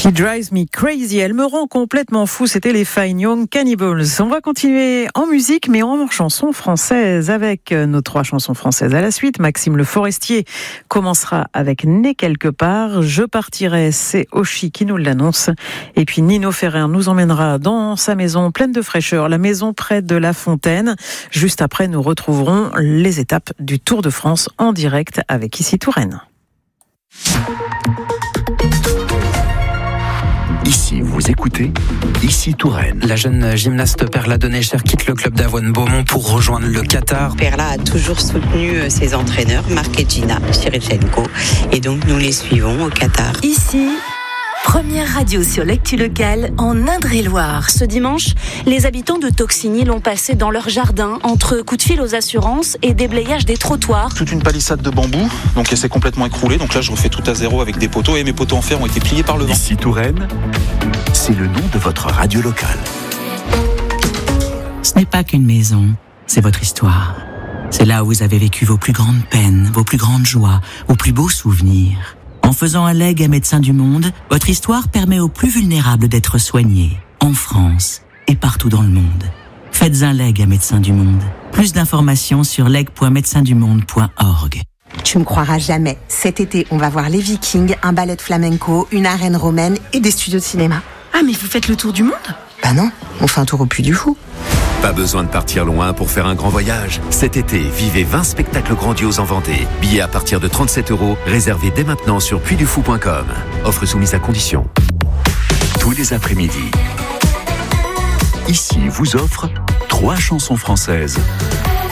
She Drives Me Crazy, elle me rend complètement fou, c'était les Fine Young Cannibals. On va continuer en musique, mais en chanson française, avec nos 3 chansons françaises à la suite. Maxime Le Forestier commencera avec Né quelque part, Je partirai, c'est Oshi qui nous l'annonce. Et puis Nino Ferrer nous emmènera dans sa maison pleine de fraîcheur, la maison près de La Fontaine. Juste après, nous retrouverons les étapes du Tour de France en direct avec Ici Touraine. Ici, vous écoutez Ici Touraine. La jeune gymnaste Perla Donnescher quitte le club d'Avoine Beaumont pour rejoindre le Qatar. Perla a toujours soutenu ses entraîneurs, Marc et Gina Chirichenko, et donc nous les suivons au Qatar. Ici, première radio sur l'actu locale en Indre-et-Loire. Ce dimanche, les habitants de Toxigny l'ont passé dans leur jardin, entre coups de fil aux assurances et déblayage des trottoirs. Toute une palissade de bambou, donc elle s'est complètement écroulée. Donc là, je refais tout à zéro avec des poteaux, et mes poteaux en fer ont été pliés par le vent. Ici Touraine, c'est le nom de votre radio locale. Ce n'est pas qu'une maison, c'est votre histoire. C'est là où vous avez vécu vos plus grandes peines, vos plus grandes joies, vos plus beaux souvenirs. En faisant un legs à Médecins du Monde, votre histoire permet aux plus vulnérables d'être soignés, en France et partout dans le monde. Faites un legs à Médecins du Monde. Plus d'informations sur leg.médecindumonde.org. Tu me croiras jamais. Cet été, on va voir les Vikings, un ballet de flamenco, une arène romaine et des studios de cinéma. Ah, mais vous faites le tour du monde ? Bah non, on fait un tour au Puy du Fou. Pas besoin de partir loin pour faire un grand voyage. Cet été, vivez 20 spectacles grandioses en Vendée. Billets à partir de 37 €, réservés dès maintenant sur puydufou.com. Offre soumise à condition. Tous les après-midi, Ici vous offre 3 chansons françaises